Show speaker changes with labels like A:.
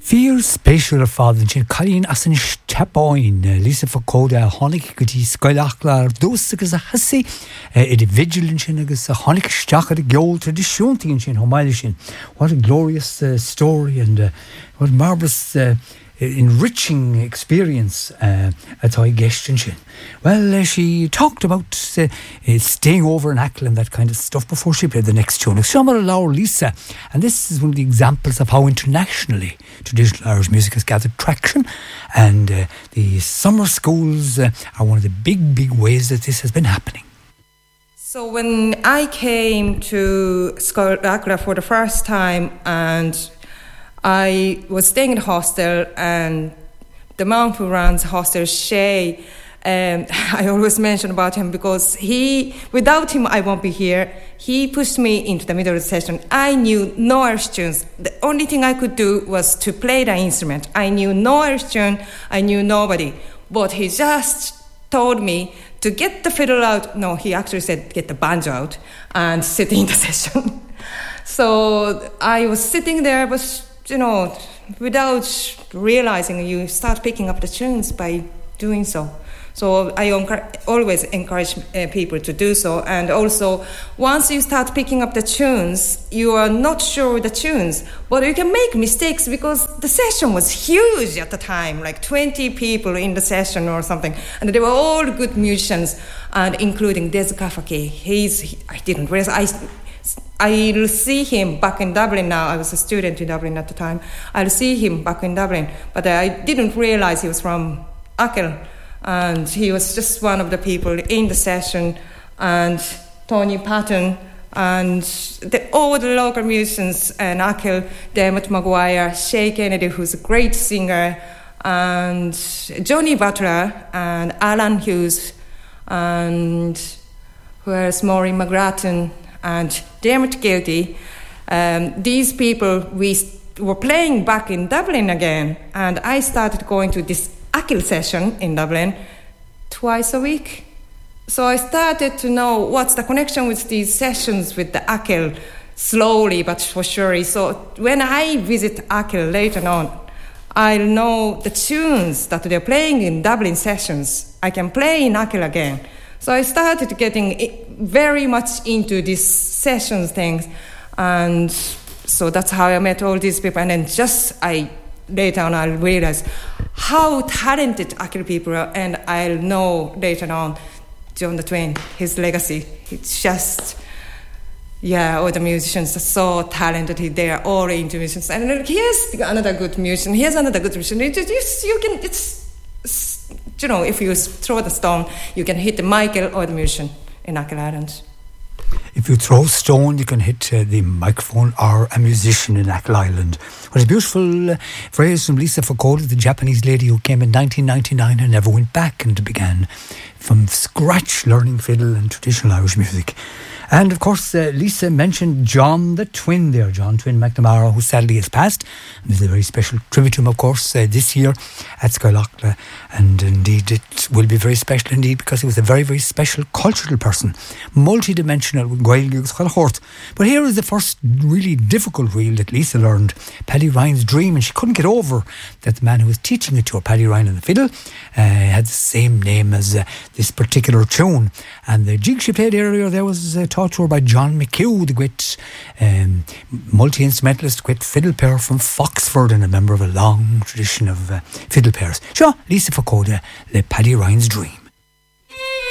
A: Fíor spéisiúil ar fád an sin cailíonn as an isteapáin Lisa Focóda a tháinig go dtí scoileachla ar dús agus a thosaí I de vigilin sin agus a tháinig isteach ar a geol tradiisiúntaíonn sin thomáile sin. What a glorious story and what a marvellous enriching experience atá I gceistin sin. Well, she talked about staying over in Achill and that kind of stuff before she played the next tune. Seomar Laura Lisa, and this is one of the examples of how internationally traditional Irish music has gathered traction, and the summer schools are one of the big ways that this has been happening.
B: So when I came to Scoileachla for the first time, and I was staying in a hostel, and the monk who runs the hostel, Shay, I always mention about him because without him I won't be here. He pushed me into the middle of the session. I knew no Irish tunes. The only thing I could do was to play the instrument. I knew no Irish tune. I knew nobody. But he just told me to get the fiddle out. No, he actually said get the banjo out and sit in the session. So I was sitting there, but without realizing, you start picking up the tunes by doing so. So I always encourage people to do so. And also, once you start picking up the tunes, you are not sure of the tunes, but you can make mistakes because the session was huge at the time, like 20 people in the session or something. And they were all good musicians, and including Des Gafaki. I didn't realize... I'll see him back in Dublin now. I was a student in Dublin at the time. I'll see him back in Dublin. But I didn't realize he was from Achill. And he was just one of the people in the session. And Tony Patton and all the local musicians in Achill, Dermot Maguire, Shay Kennedy, who's a great singer, and Johnny Butler and Alan Hughes, and who else? Maureen McGrattan, and Dermot Gildy. These people, we were playing back in Dublin again, and I started going to this Achill session in Dublin twice a week. So I started to know what's the connection with these sessions with the Achill, slowly but for sure. So when I visit Achill later on, I'll know the tunes that they're playing in Dublin sessions. I can play in Achill again. So I started getting very much into these sessions things, and so that's how I met all these people. And then later on I'll realize how talented Achill people are, and I'll know later on John the Twain, his legacy. It's just, all the musicians are so talented. They are all into musicians, and here's another good musician. Here's another good musician. If you throw the stone, you can hit the Michael or the musician in Achill Island.
A: If you throw a stone, you can hit the microphone or a musician in Achill Island. What a beautiful phrase from Lisa Focóda, the Japanese lady who came in 1999 and never went back and began from scratch learning fiddle and traditional Irish music. And of course, Lisa mentioned John the Twin there, John Twin McNamara, who sadly has passed. And there's a very special tribute to him, of course, this year at Scoileachla. And indeed, it will be very special indeed because he was a very special cultural person, multidimensional with Gaelgugs Chulhort. But here is the first really difficult reel that Lisa learned, Paddy Ryan's Dream, and she couldn't get over that the man who was teaching it to her, Paddy Ryan on the fiddle, had the same name as this particular tune. And the jig she played earlier there was taught to her by John McHugh, the great multi-instrumentalist, great fiddle player from Foxford and a member of a long tradition of fiddle players. Sure, Lisa Focóda, the Paddy Ryan's Dream.